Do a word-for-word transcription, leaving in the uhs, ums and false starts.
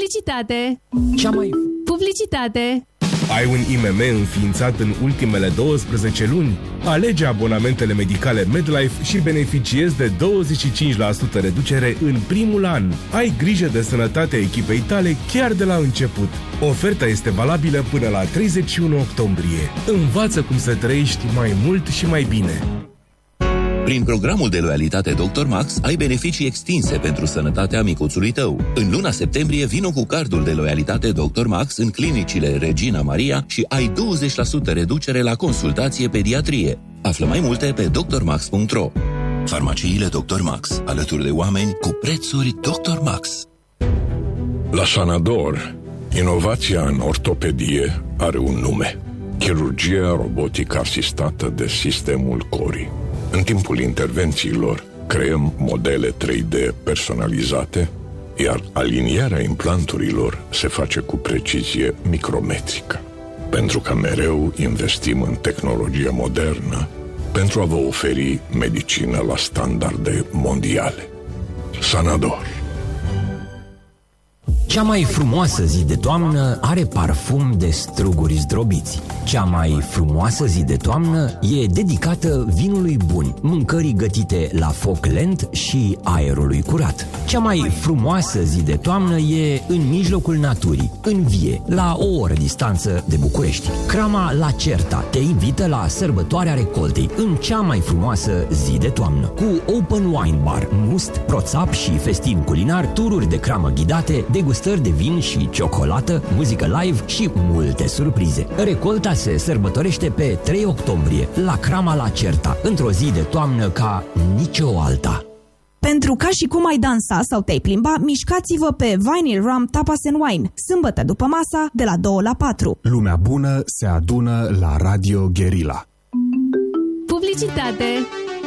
Publicitate. Cea mai... Publicitate. Ai un I M M înființat în ultimele douăsprezece luni? Alege abonamentele medicale MedLife și beneficiezi de douăzeci și cinci la sută reducere în primul an. Ai grijă de sănătatea echipei tale chiar de la început. Oferta este valabilă până la treizeci și unu octombrie. Învață cum să trăiești mai mult și mai bine. Prin programul de loialitate doctor Max ai beneficii extinse pentru sănătatea micuțului tău. În luna septembrie vino cu cardul de loialitate doctor Max în clinicile Regina Maria și ai douăzeci la sută reducere la consultație pediatrie. Află mai multe pe doctor max punct ro. Farmaciile doctor Max, alături de oameni cu prețuri doctor Max. La Sanador, inovația în ortopedie are un nume: chirurgia robotică asistată de sistemul Cori. În timpul intervențiilor, creăm modele trei D personalizate, iar alinierea implanturilor se face cu precizie micrometrică. Pentru că mereu investim în tehnologie modernă, pentru a vă oferi medicină la standarde mondiale. Sanador. Cea mai frumoasă zi de toamnă are parfum de struguri zdrobiți. Cea mai frumoasă zi de toamnă e dedicată vinului bun, mâncării gătite la foc lent și aerului curat. Cea mai frumoasă zi de toamnă e în mijlocul naturii, în vie, la o oră distanță de București. Crama La Certa te invită la sărbătoarea recoltei în cea mai frumoasă zi de toamnă, cu open wine bar, must, proțap și festiv culinar, tururi de cramă ghidate, degustări de vin și ciocolată, muzică live și multe surprize. Recolta se sărbătorește pe trei octombrie la Crama La Certa, într-o zi de toamnă ca nicio alta. Pentru ca și cum ai dansa sau te-ai plimba, mișcați-vă pe Vinyl Rum Tapas and Wine, sâmbătă după masa, de la două la patru. Lumea bună se adună la Radio Guerilla. Publicitate.